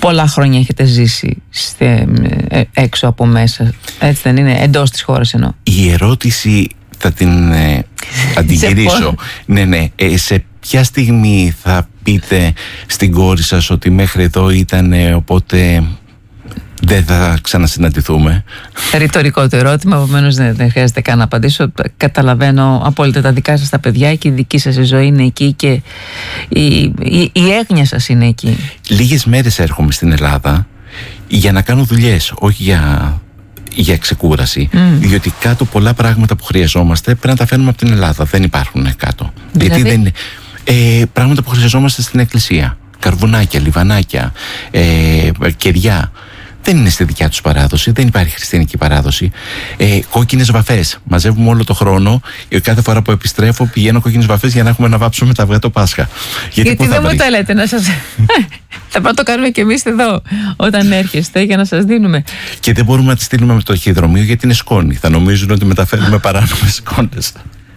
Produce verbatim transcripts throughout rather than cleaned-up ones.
πολλά χρόνια έχετε ζήσει στε, ε, έξω από μέσα, έτσι δεν είναι, εντός της χώρας εννοώ. Η ερώτηση θα την ε, αντιγυρίσω. Ναι, ναι. Ε, σε ποια στιγμή θα πείτε στην κόρη σας ότι μέχρι εδώ ήταν, ε, οπότε δεν θα ξανασυναντηθούμε? Ρητορικό το ερώτημα, επομένως δεν, δεν χρειάζεται καν να απαντήσω. Καταλαβαίνω απόλυτα τα δικά σας τα παιδιά και η δική σας η ζωή είναι εκεί και η, η, η έγνοια σας είναι εκεί. Λίγες μέρες έρχομαι στην Ελλάδα για να κάνω δουλειές, όχι για, για ξεκούραση. Mm. Διότι κάτω πολλά πράγματα που χρειαζόμαστε πρέπει να τα φέρνουμε από την Ελλάδα. Δεν υπάρχουν κάτω. Δηλαδή? Γιατί δεν είναι, ε, πράγματα που χρειαζόμαστε στην εκκλησία. Καρβουνάκια, λιβανάκια, ε, κεριά. Δεν είναι στη δικιά τους παράδοση, δεν υπάρχει χριστιανική παράδοση. Ε, κόκκινες βαφές. Μαζεύουμε όλο το χρόνο. Κάθε φορά που επιστρέφω πηγαίνω κόκκινες βαφές για να έχουμε να βάψουμε τα αυγά το Πάσχα. Γιατί, Γιατί δεν μου τα λέτε να σας. Θα πάω το κάνουμε κι εμείς εδώ όταν έρχεστε για να σας δίνουμε. Και δεν μπορούμε να τις στείλουμε με το ταχυδρομείο γιατί είναι σκόνη. Θα νομίζουν ότι μεταφέρουμε παράνομες σκόνες.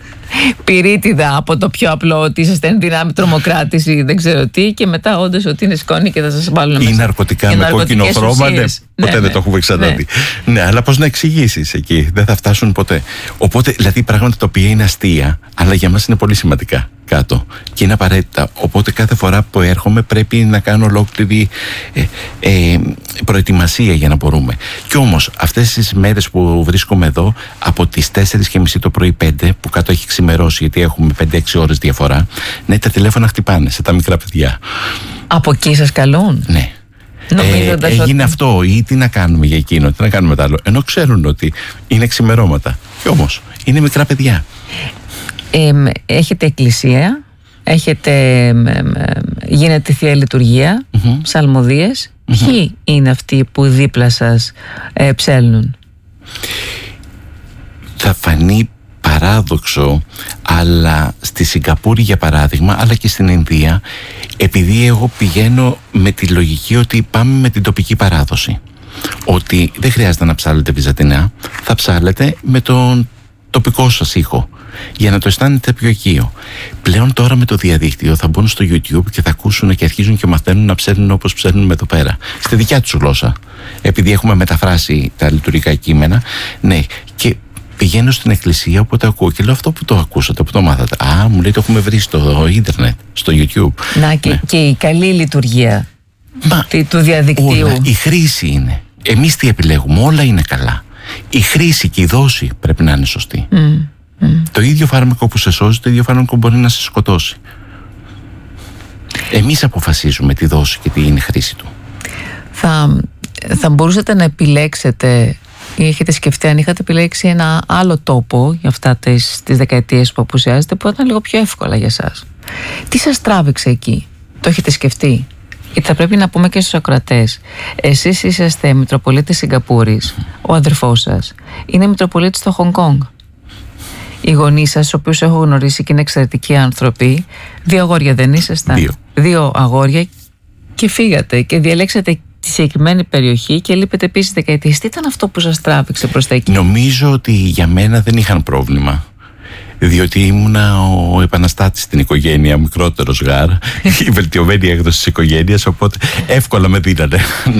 Πυρίτιδα από το πιο απλό ότι είσαστε εν δυνάμει τρομοκράτης ή δεν ξέρω τι, και μετά όντως ότι είναι σκόνη και θα σας βάλουν μέσα. Ή ναρκωτικά με κόκκινο χρώμα. Ναι, ποτέ ναι, δεν ναι, το έχουμε ξαναδεί. Ναι. ναι, αλλά πώς να εξηγήσεις εκεί? Δεν θα φτάσουν ποτέ. Οπότε, δηλαδή, πράγματα τα οποία είναι αστεία, αλλά για μας είναι πολύ σημαντικά κάτω και είναι απαραίτητα. Οπότε, κάθε φορά που έρχομαι πρέπει να κάνω ολόκληρη ε, ε, προετοιμασία για να μπορούμε. Κι όμως, αυτές τις μέρες που βρίσκομαι εδώ, από τις τέσσερις και μισή το πρωί, πέντε, που κάτω έχει ξημερώσει, γιατί έχουμε πέντε έξι ώρες διαφορά, ναι, τα τηλέφωνα χτυπάνε σε τα μικρά παιδιά. Από εκεί σας καλούν? Ναι. Ε, έγινε ότι... αυτό, ή τι να κάνουμε για εκείνο, τι να κάνουμε το άλλο. Ενώ ξέρουν ότι είναι ξημερώματα. Κι όμως είναι μικρά παιδιά. Ε, έχετε εκκλησία, έχετε, ε, ε, γίνεται Θεία Λειτουργία, mm-hmm. ψαλμοδίες. Mm-hmm. Ποιοι είναι αυτοί που δίπλα σας ε, ψέλνουν? Θα φανεί παράδοξο, αλλά στη Σιγκαπούρη για παράδειγμα, αλλά και στην Ινδία, επειδή εγώ πηγαίνω με τη λογική ότι πάμε με την τοπική παράδοση, ότι δεν χρειάζεται να ψάλετε βυζαντινά, θα ψάλετε με τον τοπικό σας ήχο για να το αισθάνετε πιο οικείο. Πλέον τώρα με το διαδίκτυο θα μπουν στο YouTube και θα ακούσουν και αρχίζουν και μαθαίνουν να ψέλνουν όπως ψέλνουμε εδώ πέρα, στη δικιά τους γλώσσα, επειδή έχουμε μεταφράσει τα λειτουργικά κείμενα. Ναι, και πηγαίνω στην εκκλησία, οπότε ακούω και λέω αυτό που το ακούσατε, που το μάθατε. Α, μου λέει το έχουμε βρει στο ίντερνετ, στο YouTube. Να, και, ναι. και η καλή λειτουργία Μα, του διαδικτύου. Όλα, η χρήση είναι. Εμείς τι επιλέγουμε, όλα είναι καλά. Η χρήση και η δόση πρέπει να είναι σωστή. Mm, mm. Το ίδιο φάρμακο που σε σώζει, το ίδιο φάρμακο μπορεί να σε σκοτώσει. Εμείς αποφασίζουμε τη δόση και τι είναι η χρήση του. Θα, θα μπορούσατε να επιλέξετε, ή έχετε σκεφτεί, αν είχατε επιλέξει ένα άλλο τόπο για αυτά τις, τις δεκαετίες που απουσιάζετε, που ήταν λίγο πιο εύκολα για σας? Τι σας τράβηξε εκεί? Το έχετε σκεφτεί? Γιατί θα πρέπει να πούμε και στους ακροατές, εσείς είσαστε Μητροπολίτης Σιγκαπούρης, ο αδερφός σας είναι Μητροπολίτης στο Χονγκ Κονγκ. Οι γονείς σας, τους οποίους έχω γνωρίσει και είναι εξαιρετικοί άνθρωποι, δύο αγόρια δεν ήσασταν? Δύο. Δύο αγόρια, και φύγατε και διαλέξατε τη συγκεκριμένη περιοχή και λείπετε επίσης δεκαετίες. Τι ήταν αυτό που σας τράβηξε προς τα εκεί? Νομίζω ότι για μένα δεν είχαν πρόβλημα, διότι ήμουνα ο επαναστάτης στην οικογένεια, μικρότερος γάρ, η βελτιωμένη έκδοση της οικογένειας, οπότε εύκολα με δίνανε.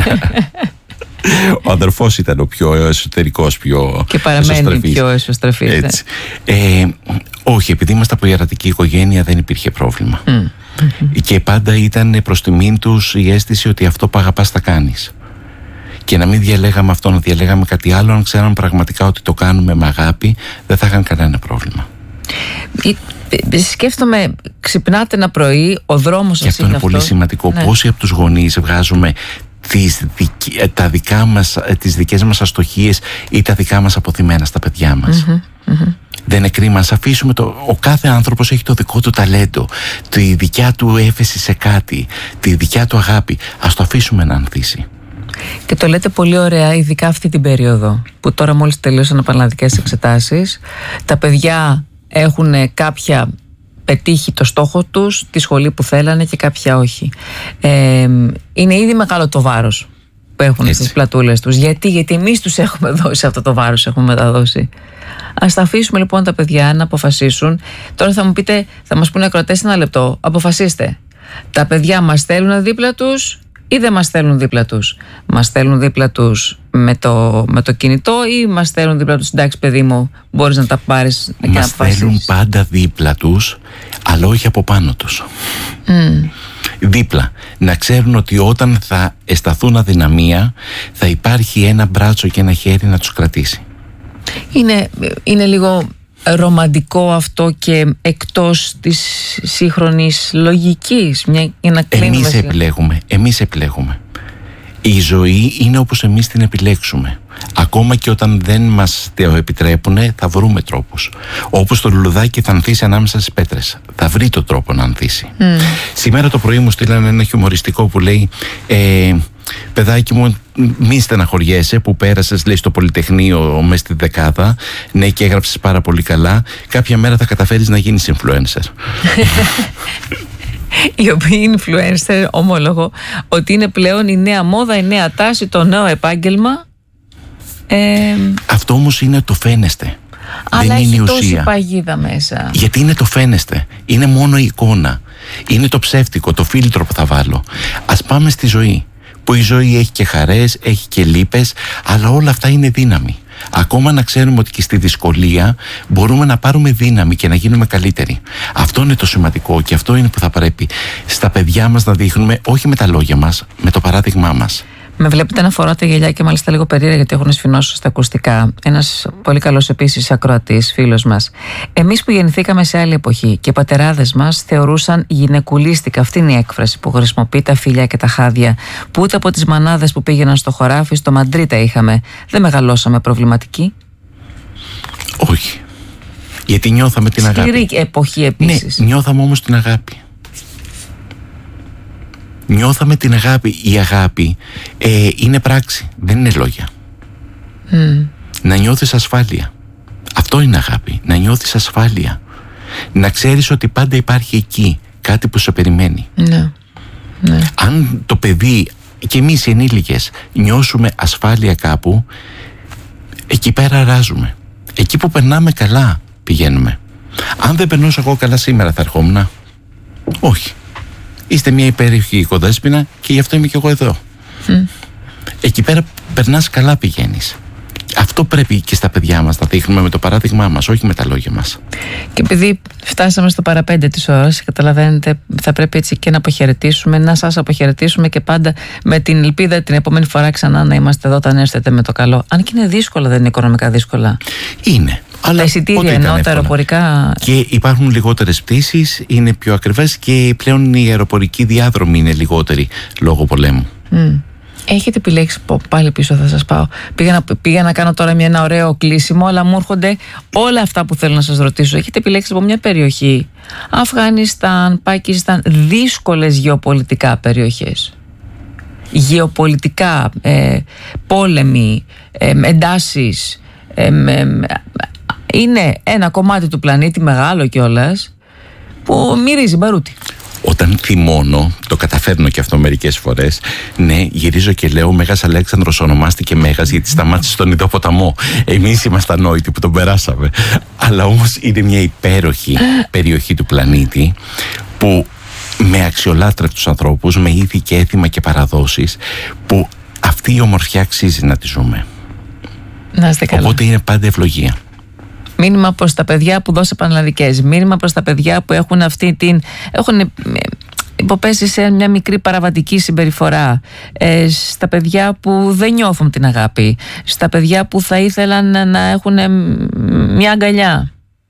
Ο αδερφός ήταν ο πιο εσωτερικός, πιο και παραμένει εσωστρεφής. Πιο εσωστρεφής. Έτσι. Ε, όχι, επειδή είμαστε από ιερατική οικογένεια δεν υπήρχε πρόβλημα. Mm. Mm-hmm. Και πάντα ήταν προς τιμήν τους η αίσθηση ότι αυτό που αγαπάς θα κάνεις. Και να μην διαλέγαμε αυτό, να διαλέγαμε κάτι άλλο, αν ξέραμε πραγματικά ότι το κάνουμε με αγάπη, δεν θα είχαν κανένα πρόβλημα. Σκέφτομαι, ξυπνάτε ένα πρωί, ο δρόμος σας είναι αυτό. Και αυτό είναι πολύ σημαντικό. Ναι. Πόσοι από τους γονείς βγάζουμε τις, δικ, τα δικά μας, τις δικές μας αστοχίες ή τα δικά μας αποθυμένα στα παιδιά μας. Mm-hmm, mm-hmm. Δεν είναι κρίμα, ας αφήσουμε το, ο κάθε άνθρωπος έχει το δικό του ταλέντο, τη δικιά του έφεση σε κάτι, τη δικιά του αγάπη. Ας το αφήσουμε να ανθίσει. Και το λέτε πολύ ωραία, ειδικά αυτή την περίοδο που τώρα μόλις τελείωσαν επαναλλαδικές εξετάσεις, τα παιδιά έχουν κάποια πετύχει το στόχο τους, τη σχολή που θέλανε, και κάποια όχι. Ε, είναι ήδη μεγάλο το βάρος που έχουν Έτσι. στις πλατούλες τους. Γιατί, γιατί εμείς τους έχουμε δώσει αυτό το βάρος, έχουμε μεταδώσει. Ας τα αφήσουμε λοιπόν τα παιδιά να αποφασίσουν. Τώρα θα μου πείτε, θα μας πούνε ακροατές, ένα λεπτό, αποφασίστε. Τα παιδιά μας θέλουν δίπλα τους ή δεν μας στέλνουν δίπλα τους? Μας στέλνουν δίπλα τους με το, με το κινητό ή μας στέλνουν δίπλα τους, εντάξει παιδί μου, μπορείς να τα πάρεις και μας να στέλνουν αποφασίσεις? πάντα δίπλα τους, αλλά όχι από πάνω τους. Mm. Δίπλα, να ξέρουν ότι όταν θα αισθανθούν αδυναμία θα υπάρχει ένα μπράτσο και ένα χέρι να τους κρατήσει. Είναι, είναι λίγο ρομαντικό αυτό και εκτός της σύγχρονης λογικής. Μια, για να εμείς επιλέγουμε, εμείς επιλέγουμε. Η ζωή είναι όπως εμείς την επιλέξουμε. Ακόμα και όταν δεν μας το επιτρέπουν, θα βρούμε τρόπους. Όπως το λουλουδάκι θα ανθίσει ανάμεσα στις πέτρες. Θα βρει το τρόπο να ανθίσει. Mm. Σήμερα το πρωί μου στείλανε ένα χιουμοριστικό που λέει ε, παιδάκι μου, μη στεναχωριέσαι που πέρασες, λέει, στο Πολυτεχνείο μες στη δεκάδα. Ναι, και έγραψες πάρα πολύ καλά. Κάποια μέρα θα καταφέρεις να γίνεις influencer. Οι οποίοι influencer, ομολογώ ότι είναι πλέον η νέα μόδα, η νέα τάση, το νέο επάγγελμα. Ε... Αυτό όμως είναι το φαίνεστε. Αλλά δεν είναι η ουσία. Τόση παγίδα μέσα. Γιατί είναι το φαίνεστε. Είναι μόνο η εικόνα. Είναι το ψεύτικο, το φίλτρο που θα βάλω. Ας πάμε στη ζωή. Που η ζωή έχει και χαρές, έχει και λύπες, αλλά όλα αυτά είναι δύναμη. Ακόμα να ξέρουμε ότι και στη δυσκολία μπορούμε να πάρουμε δύναμη και να γίνουμε καλύτεροι. Αυτό είναι το σημαντικό και αυτό είναι που θα πρέπει στα παιδιά μας να δείχνουμε, όχι με τα λόγια μας, με το παράδειγμά μας. Με βλέπετε να φοράτε γυαλιά και μάλιστα λίγο περίεργα γιατί έχουν σφινώσει στα ακουστικά. Ένας πολύ καλός επίσης ακροατής, φίλος μας. Εμείς που γεννηθήκαμε σε άλλη εποχή και οι πατεράδες μας θεωρούσαν γυναικουλίστικα, αυτή είναι η έκφραση που χρησιμοποιεί, τα φιλιά και τα χάδια, που ούτε από τις μανάδες που πήγαιναν στο χωράφι, στο Μαντρίτα είχαμε. Δεν μεγαλώσαμε προβληματικοί? Όχι. Γιατί νιώθαμε την αγάπη. Σκληρή εποχή επίσης. Ναι, νιώθαμε όμως την αγάπη. Νιώθαμε την αγάπη. Η αγάπη ε, είναι πράξη, δεν είναι λόγια. Mm. Να νιώθεις ασφάλεια. Αυτό είναι αγάπη. Να νιώθεις ασφάλεια. Να ξέρεις ότι πάντα υπάρχει εκεί κάτι που σε περιμένει. Ναι. Ναι. Αν το παιδί και εμείς οι ενήλικες νιώσουμε ασφάλεια κάπου, εκεί πέρα ράζουμε. Εκεί που περνάμε καλά πηγαίνουμε. Αν δεν περνούσα εγώ καλά σήμερα, θα ερχόμουν? Όχι. Είστε μια υπέροχη οικοδέσποινα και γι' αυτό είμαι και εγώ εδώ. Mm. Εκεί πέρα περνάς καλά, πηγαίνεις. Αυτό πρέπει και στα παιδιά μας να δείχνουμε με το παράδειγμά μας, όχι με τα λόγια μας. Και επειδή φτάσαμε στο παραπέντε της ώρας, καταλαβαίνετε, θα πρέπει έτσι και να αποχαιρετήσουμε, να σας αποχαιρετήσουμε και πάντα με την ελπίδα την επόμενη φορά ξανά να είμαστε εδώ όταν έρθετε με το καλό. Αν και είναι δύσκολα, δεν είναι οικονομικά δύσκολα. Είναι. Αλλά τα εισιτήρια ενώ τα αεροπορικά. Και υπάρχουν λιγότερες πτήσεις, είναι πιο ακριβές και πλέον οι αεροπορικοί διάδρομοι είναι λιγότεροι λόγω πολέμου. Mm. Έχετε επιλέξει, πάλι πίσω θα σας πάω, πήγα να, πήγα να κάνω τώρα μια, ένα ωραίο κλείσιμο, αλλά μου έρχονται όλα αυτά που θέλω να σας ρωτήσω. Έχετε επιλέξει από μια περιοχή, Αφγανιστάν, Πακιστάν, δύσκολες γεωπολιτικά περιοχές, γεωπολιτικά, ε, πόλεμοι, ε, εντάσεις, ε, ε, είναι ένα κομμάτι του πλανήτη μεγάλο κιόλας που μυρίζει μπαρούτι. Όταν θυμώνω, το καταφέρνω και αυτό μερικές φορές, ναι, γυρίζω και λέω Μέγας Αλέξανδρος ονομάστηκε Μέγας γιατί σταμάτησε στον Ιδό ποταμό. Εμείς είμαστε ανόητοι που τον περάσαμε. Αλλά όμως είναι μια υπέροχη περιοχή του πλανήτη που με αξιολάτρευτους ανθρώπους, με ήθη και έθιμα και παραδόσεις, που αυτή η ομορφιά αξίζει να τη ζούμε. Να είστε καλά. Οπότε είναι πάντα ευλογία. Μήνυμα προς τα παιδιά που δώσε πανελλαδικές. Μήνυμα προς τα παιδιά που έχουν αυτή την. Έχουν υποπέσει σε μια μικρή παραβατική συμπεριφορά. Ε, στα παιδιά που δεν νιώθουν την αγάπη. Στα παιδιά που θα ήθελαν να έχουν μια αγκαλιά.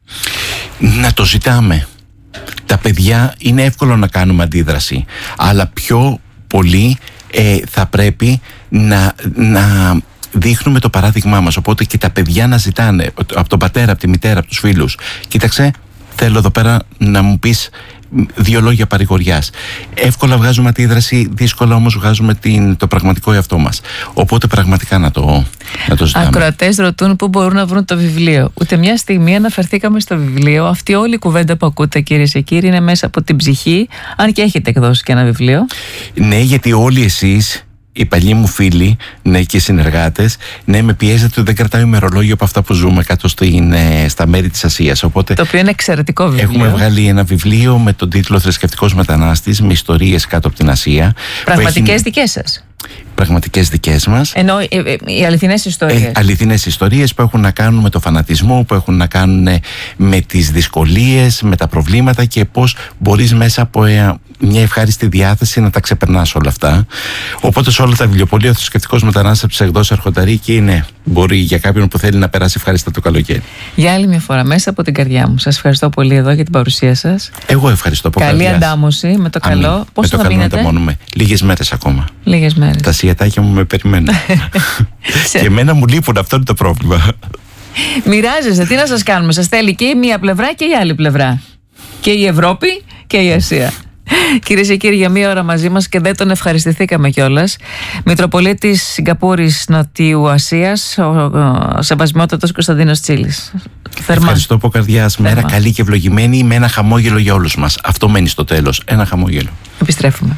Να το ζητάμε. Τα παιδιά είναι εύκολο να κάνουμε αντίδραση. Αλλά πιο πολύ ε, θα πρέπει να. να δείχνουμε το παράδειγμά μας. Οπότε και τα παιδιά να ζητάνε από τον πατέρα, από τη μητέρα, από τους φίλους, κοίταξε, θέλω εδώ πέρα να μου πεις δύο λόγια παρηγοριάς. Εύκολα βγάζουμε αντίδραση, δύσκολα όμως βγάζουμε την, το πραγματικό εαυτό μας. Οπότε πραγματικά να το, να το ζητάμε. Ακροατές ρωτούν πού μπορούν να βρουν το βιβλίο. Ούτε μια στιγμή αναφερθήκαμε στο βιβλίο. Αυτή όλη η κουβέντα που ακούτε, κυρίες και κύριοι, είναι μέσα από την ψυχή. Αν και έχετε εκδώσει και ένα βιβλίο. Ναι, γιατί όλοι εσείς οι παλιοί μου φίλοι, ναι, και συνεργάτες, ναι, με πιέζεται ότι δεν κρατάω ημερολόγιο από αυτά που ζούμε κάτω στην, στα μέρη της Ασίας. Οπότε, το οποίο είναι εξαιρετικό βιβλίο. Έχουμε βγάλει ένα βιβλίο με τον τίτλο «Θρησκευτικός μετανάστης», με ιστορίες κάτω από την Ασία. Πραγματικές έχει... δικές σας. Πραγματικές δικές μας. Ενώ οι αληθινές ιστορίες. Ε, αληθινές ιστορίες που έχουν να κάνουν με το φανατισμό, που έχουν να κάνουν με τις δυσκολίες, με τα προβλήματα και πώς μπορείς μέσα από μια ευχάριστη διάθεση να τα ξεπερνάς όλα αυτά. Οπότε σε όλα τα βιβλιοπωλεία ο θρησκευτικός μετανάστης από τις εκδόσεις Αρχονταρίκη είναι, μπορεί για κάποιον που θέλει να περάσει ευχάριστα το καλοκαίρι. Για άλλη μια φορά, μέσα από την καρδιά μου, σας ευχαριστώ πολύ εδώ για την παρουσία σας. Εγώ ευχαριστώ από Καλή καρδιάς. αντάμωση με το καλό. Αμήν. Πόσο με το θα καλό μείνετε? ανταμώνουμε. Λίγες μέρες ακόμα. Λίγες μέρες. Τα σιατάκια μου με περιμένουν. Και εμένα μου λείπουν, αυτό είναι το πρόβλημα. Μοιράζεστε, τι να σας κάνουμε. Σας θέλει και η μία πλευρά και η άλλη πλευρά. Και η Ευρώπη και η Ασία. Κυρίες και κύριοι, για μία ώρα μαζί μας και δεν τον ευχαριστηθήκαμε κιόλας. Μητροπολίτης Σιγκαπούρης Νοτιού Ασίας, ο, ο Σεβασμιότατος Κωνσταντίνος Τσίλης. Θερμά. Ευχαριστώ από καρδιάς. Μέρα καλή και ευλογημένη, με ένα χαμόγελο για όλους μας. Αυτό μένει στο τέλος. Ένα χαμόγελο. Επιστρέφουμε.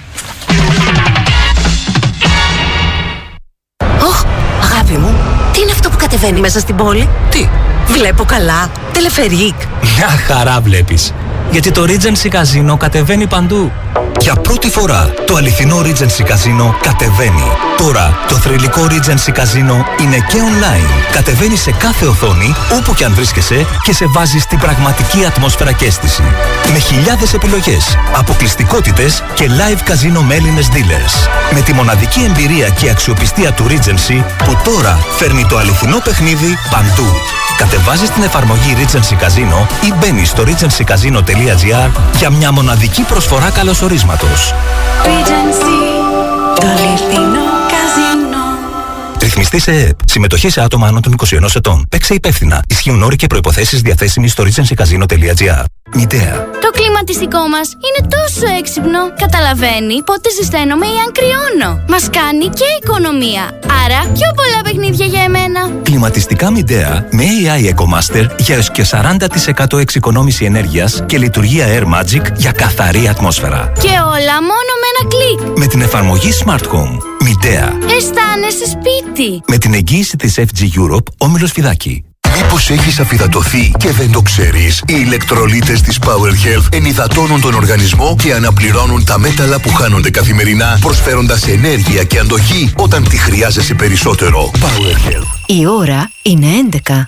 Ωχ, αγάπη μου, τι είναι αυτό που κατεβαίνει μέσα στην πόλη? Τι? Βλέπω καλά. Τελεφερίκ. Μια χαρά βλέπεις. Γιατί το Regency Casino κατεβαίνει παντού. Για πρώτη φορά το αληθινό Regency Casino κατεβαίνει. Τώρα το θρυλικό Regency Casino είναι και online. Κατεβαίνει σε κάθε οθόνη, όπου και αν βρίσκεσαι, και σε βάζει στην πραγματική ατμόσφαιρα και αίσθηση. Με χιλιάδες επιλογές, αποκλειστικότητες και live casino με Έλληνες dealers. Με τη μοναδική εμπειρία και αξιοπιστία του Regency, που τώρα φέρνει το αληθινό παιχνίδι παντού. Κατεβάζεις την εφαρμογή Regency Casino ή μπαίνεις στο regency casino τελεία gr για μια μοναδική προσφορά καλωσορίσματος. Regency, το αληθινό καζίνο. Ρυθμιστή σε ΕΕΠ. Συμμετοχή σε άτομα άνω των είκοσι ενός ετών. Παίξε υπεύθυνα. Ισχύουν όροι και προϋποθέσεις διαθέσιμοι στο regency casino τελεία gr. Μητέα. Το κλιματιστικό μας είναι τόσο έξυπνο. Καταλαβαίνει πότε ζεσταίνομαι ή αν κρυώνω. Μας κάνει και οικονομία. Άρα πιο πολλά παιχνίδια για εμένα. Κλιματιστικά Μητέα με έι άι EcoMaster για έως και σαράντα τοις εκατό εξοικονόμηση ενέργειας και λειτουργία Air Magic για καθαρή ατμόσφαιρα. Και όλα μόνο με ένα κλικ. Με την εφαρμογή Smart Home. Μητέα. Αισθάνεσαι σπίτι. Με την εγγύηση της εφ τζι Europe, Όμιλος Φιδάκη. Μήπως έχεις αφυδατωθεί και δεν το ξέρεις? Οι ηλεκτρολίτες της Power Health ενυδατώνουν τον οργανισμό και αναπληρώνουν τα μέταλλα που χάνονται καθημερινά, προσφέροντας ενέργεια και αντοχή όταν τη χρειάζεσαι περισσότερο. Power Health. Η ώρα είναι έντεκα.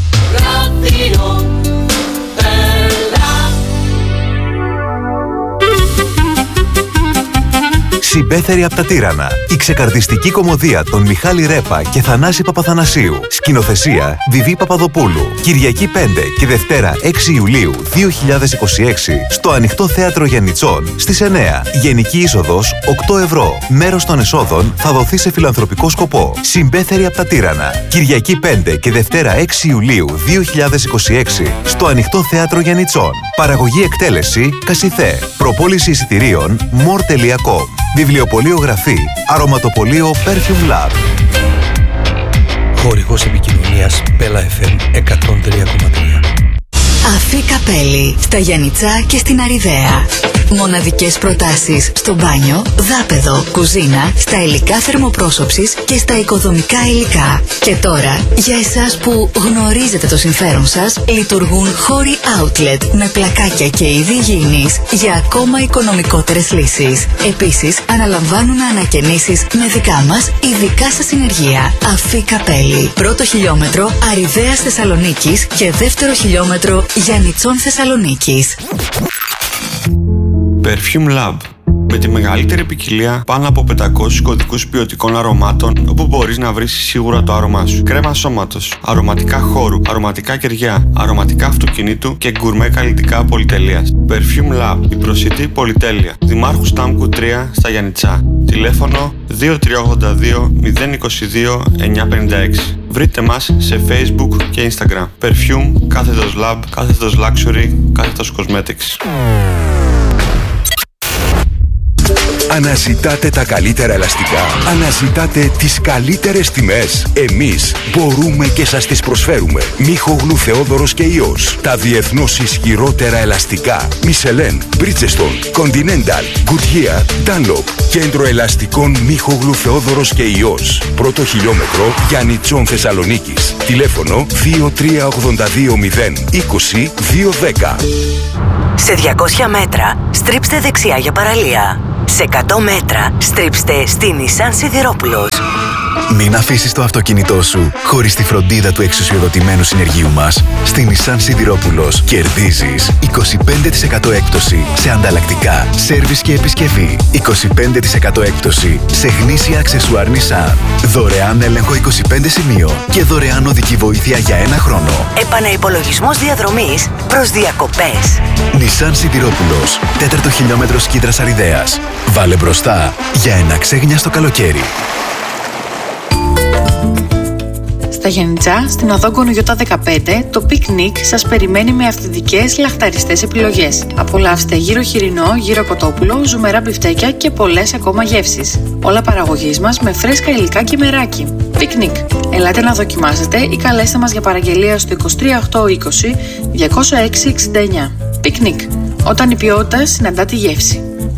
Συμπέθερη από τα Τύρανα. Η ξεκαρδιστική κωμωδία των Μιχάλη Ρέπα και Θανάση Παπαθανασίου. Σκηνοθεσία Βιβί Παπαδοπούλου. Κυριακή πέντε και Δευτέρα έξι Ιουλίου δύο χιλιάδες είκοσι έξι στο Ανοιχτό Θέατρο Γιαννιτσών στις εννιά. Γενική είσοδος οκτώ ευρώ. Μέρος των εσόδων θα δοθεί σε φιλανθρωπικό σκοπό. Συμπέθερη από τα Τύρανα. Κυριακή πέντε και Δευτέρα έξι Ιουλίου δύο χιλιάδες είκοσι έξι στο Ανοιχτό Θέατρο Γιαννιτσών. Παραγωγή εκτέλεση Κασιθέ. Προπόληση εισιτηρίων μορ τελεία κομ. Βιβλιοπωλείο Γραφή, αρωματοπωλείο Perfume Lab. Χορηγός επικοινωνίας Bella εφ εμ εκατόν τρία κόμμα τρία. Αφή Καπέλη, στα Γιαννιτσά και στην Αριδαία. Μοναδικές προτάσεις στο μπάνιο, δάπεδο, κουζίνα, στα υλικά θερμοπρόσωψης και στα οικοδομικά υλικά. Και τώρα, για εσάς που γνωρίζετε το συμφέρον σας, λειτουργούν χώροι outlet με πλακάκια και είδη υγιεινής για ακόμα οικονομικότερες λύσεις. Επίσης, αναλαμβάνουν ανακαινήσεις με δικά μας ειδικά σας συνεργεία. Αφή Καπέλη, πρώτο χιλιόμετρο Αριδαίας Θεσσαλονίκης και δεύτερο χιλιόμετρο Γιαννιτσών Θεσσαλονίκης. Perfume Lab. Με τη μεγαλύτερη ποικιλία πάνω από πεντακόσιους κωδικούς ποιοτικών αρωμάτων, όπου μπορείς να βρεις σίγουρα το άρωμά σου. Κρέμα σώματος, αρωματικά χώρου, αρωματικά κεριά, αρωματικά αυτοκινήτου και γκουρμέ καλλιτικά πολυτελείας. Perfume Lab, η προσιτή πολυτέλεια. Δημάρχου Στάμκου τρία στα Γιαννιτσά. Τηλέφωνο δύο τρία ογδόντα δύο μηδέν είκοσι δύο εννιακόσια πενήντα έξι. Βρείτε μας σε Facebook και Instagram. Perfume, κάθετος Lab, κάθετος Luxury, κάθετος Cosmetics. Αναζητάτε τα καλύτερα ελαστικά. Αναζητάτε τις καλύτερες τιμές. Εμείς μπορούμε και σας τις προσφέρουμε. Μίχογλου Θεόδωρος και Ιός. Τα διεθνώς ισχυρότερα ελαστικά. Michelin, Bridgestone, Continental, Goodyear, Dunlop. Κέντρο ελαστικών Μίχογλου Θεόδωρος και Ιός. Πρώτο χιλιόμετρο Γιάννη Τσόν Θεσσαλονίκης. Τηλέφωνο δύο τρία ογδόντα δύο μηδέν είκοσι δύο δέκα. Σε διακόσια μέτρα στρίψτε δεξιά για παραλία. Σε εκατό μέτρα στρίψτε στη Nissan Σιδηρόπουλος. Μην αφήσεις το αυτοκίνητό σου χωρίς τη φροντίδα του εξουσιοδοτημένου συνεργείου μας. Στη Nissan Σιδηρόπουλος κερδίζεις είκοσι πέντε τοις εκατό έκπτωση σε ανταλλακτικά, σέρβις και επισκευή. είκοσι πέντε τοις εκατό έκπτωση σε γνήσια αξεσουάρ Nissan. Δωρεάν έλεγχο είκοσι πέντε σημείων και δωρεάν οδική βοήθεια για ένα χρόνο. Επαναϋπολογισμός διαδρομής προς διακοπές. Nissan Σιδηρόπουλος, τέταρτο χιλιόμετρο Σκύδρας Αριδέας. Βάλε μπροστά για ένα ξέγνιαστο καλοκαίρι. Στα Γιαννιτσά, στην οδό Γκονογιώτα δεκαπέντε, το πικνίκ σας περιμένει με αυθεντικές λαχταριστές επιλογές. Απολαύστε γύρο χοιρινό, γύρο κοτόπουλο, ζουμερά μπιφτέκια και πολλές ακόμα γεύσεις. Όλα παραγωγής μας με φρέσκα υλικά και μεράκι. Πικνίκ. Ελάτε να δοκιμάσετε ή καλέστε μας για παραγγελία στο είκοσι τρία οκτώ είκοσι διακόσια έξι εξήντα εννιά. Πικνίκ. Όταν η ποιότητα συναντά τη γεύση.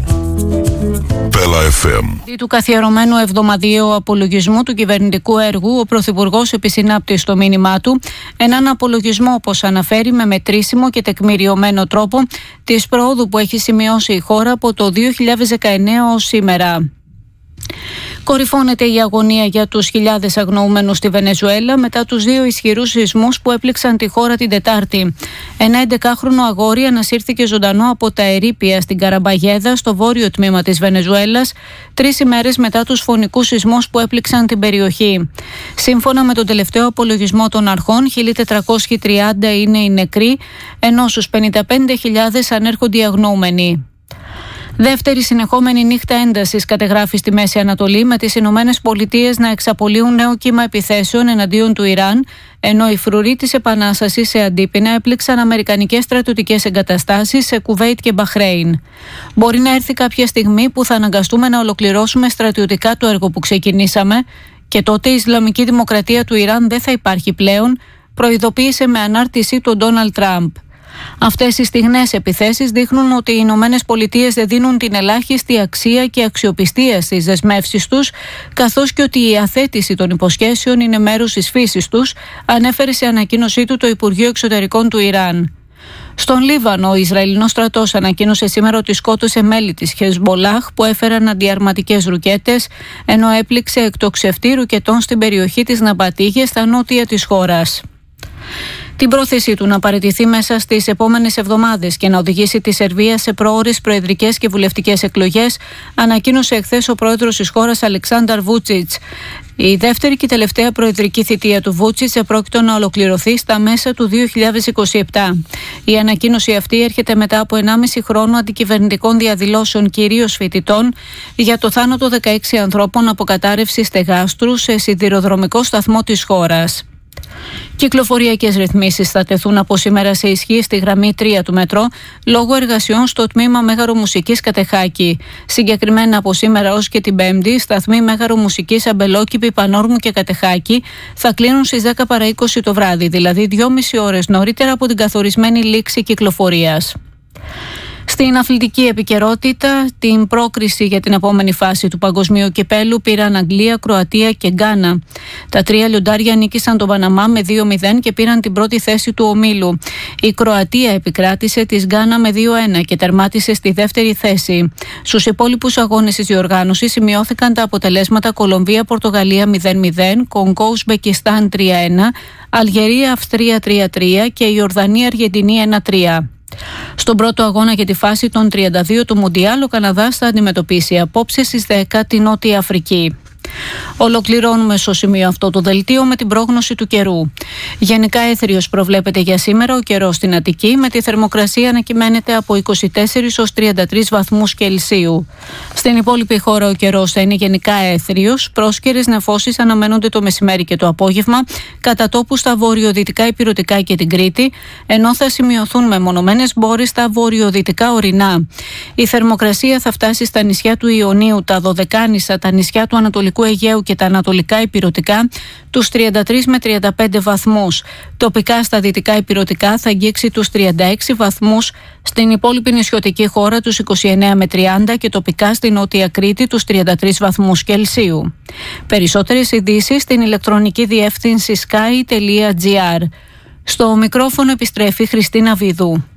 Πέλα εφ εμ. Του καθιερωμένου εβδομαδιαίου απολογισμού του κυβερνητικού έργου, ο Πρωθυπουργός επισυνάπτει στο μήνυμά του έναν απολογισμό, όπως αναφέρει, με μετρήσιμο και τεκμηριωμένο τρόπο της προόδου που έχει σημειώσει η χώρα από το δύο χιλιάδες δεκαεννέα ως σήμερα. Κορυφώνεται η αγωνία για τους χιλιάδες αγνοούμενους στη Βενεζουέλα μετά τους δύο ισχυρούς σεισμούς που έπληξαν τη χώρα την Τετάρτη. Ένα έντεκάχρονο αγόρι ανασύρθηκε ζωντανό από τα ερείπια στην Καραμπαγέδα, στο βόρειο τμήμα της Βενεζουέλας, τρεις ημέρες μετά τους φωνικούς σεισμούς που έπληξαν την περιοχή. Σύμφωνα με τον τελευταίο απολογισμό των αρχών, χίλια τετρακόσιοι τριάντα είναι οι νεκροί, ενώ στους πενήντα πέντε χιλιάδες ανέρχονται οι αγνοούμενοι. Δεύτερη συνεχόμενη νύχτα έντασης κατεγράφει στη Μέση Ανατολή, με τις Ηνωμένες Πολιτείες να εξαπολύουν νέο κύμα επιθέσεων εναντίον του Ιράν, ενώ οι φρουροί της Επανάστασης σε αντίπεινα έπληξαν αμερικανικές στρατιωτικές εγκαταστάσεις σε Κουβέιτ και Μπαχρέιν. Μπορεί να έρθει κάποια στιγμή που θα αναγκαστούμε να ολοκληρώσουμε στρατιωτικά το έργο που ξεκινήσαμε και τότε η Ισλαμική Δημοκρατία του Ιράν δεν θα υπάρχει πλέον, προειδοποίησε με ανάρτησή του Ντόναλντ Τραμπ. Αυτές οι στιγνές επιθέσεις δείχνουν ότι οι Ηνωμένες Πολιτείες δεν δίνουν την ελάχιστη αξία και αξιοπιστία στις δεσμεύσεις τους, καθώς και ότι η αθέτηση των υποσχέσεων είναι μέρος της φύσης τους, ανέφερε σε ανακοίνωσή του το Υπουργείο Εξωτερικών του Ιράν. Στον Λίβανο, ο Ισραηλινός στρατός ανακοίνωσε σήμερα ότι σκότωσε μέλη της Χεσμολάχ που έφεραν αντιαρματικές ρουκέτες, ενώ έπληξε εκτοξευτή ρουκετών στην περιοχή της Ναμπατίγε στα νότια της χώρας. Την πρόθεσή του να παραιτηθεί μέσα στις επόμενες εβδομάδες και να οδηγήσει τη Σερβία σε προώρες προεδρικές και βουλευτικές εκλογές, ανακοίνωσε εχθές ο πρόεδρος της χώρας Αλεξάνδαρ Βούτσιτς. Η δεύτερη και τελευταία προεδρική θητεία του Βούτσιτς επρόκειτο να ολοκληρωθεί στα μέσα του δύο χιλιάδες είκοσι επτά. Η ανακοίνωση αυτή έρχεται μετά από ενάμιση χρόνο αντικυβερνητικών διαδηλώσεων, κυρίως φοιτητών, για το θάνατο δεκαέξι ανθρώπων από κατάρρευση στεγάστρου σε σιδηροδρομικό σταθμό της χώρας. Κυκλοφοριακές ρυθμίσεις θα τεθούν από σήμερα σε ισχύ στη γραμμή τρία του μετρό λόγω εργασιών στο τμήμα Μέγαρο Μουσικής Κατεχάκη. Συγκεκριμένα από σήμερα ως και την Πέμπτη, σταθμοί Μέγαρο Μουσικής Αμπελόκηπη, Πανόρμου και Κατεχάκη θα κλείνουν στις δέκα παρά είκοσι το βράδυ, δηλαδή δυόμιση ώρες νωρίτερα από την καθορισμένη λήξη κυκλοφορίας. Στην αθλητική επικαιρότητα, την πρόκριση για την επόμενη φάση του παγκοσμίου κυπέλου πήραν Αγγλία, Κροατία και Γκάνα. Τα τρία λιοντάρια νίκησαν τον Παναμά με δύο μηδέν και πήραν την πρώτη θέση του ομίλου. Η Κροατία επικράτησε της Γκάνα με δύο ένα και τερμάτισε στη δεύτερη θέση. Στους υπόλοιπους αγώνες της διοργάνωσης σημειώθηκαν τα αποτελέσματα Κολομβία-Πορτογαλία μηδέν μηδέν, Κονγκό-Ουσμπεκιστάν τρία ένα, Αλγερία-Αυστρία τρία τρία και Ιορδανία-Αργεντινή ένα τρία. Στον πρώτο αγώνα για τη φάση των τριάντα δύο του Μουντιάλ, ο Καναδάς θα αντιμετωπίσει απόψε στις δέκα τη Νότια Αφρική. Ολοκληρώνουμε στο σημείο αυτό το δελτίο με την πρόγνωση του καιρού. Γενικά έθριος προβλέπεται για σήμερα ο καιρός στην Αττική, με τη θερμοκρασία να κυμαίνεται από είκοσι τέσσερις έως τριάντα τρεις βαθμούς Κελσίου. Στην υπόλοιπη χώρα ο καιρός θα είναι γενικά έθριος, πρόσκαιρες νεφώσεις αναμένονται το μεσημέρι και το απόγευμα, κατά τόπου στα βορειοδυτικά ηπειρωτικά και την Κρήτη, ενώ θα σημειωθούν μεμονωμένες μπόρες στα βορειοδυτικά ορεινά. Η θερμοκρασία θα φτάσει στα νησιά του Ιωνίου, τα Δωδεκάνησα, τα νησιά του Ανατολικού Αιγαίου και τα ανατολικά ηπειρωτικά τους τριάντα τρεις με τριάντα πέντε βαθμούς. Τοπικά στα δυτικά ηπειρωτικά θα αγγίξει τους τριάντα έξι βαθμούς, στην υπόλοιπη νησιωτική χώρα τους είκοσι εννέα με τριάντα και τοπικά στην Νότια Κρήτη τους τριάντα τρεις βαθμούς Κελσίου. Περισσότερες ειδήσεις στην ηλεκτρονική διεύθυνση sky τελεία gr. Στο μικρόφωνο επιστρέφει Χριστίνα Βίδου.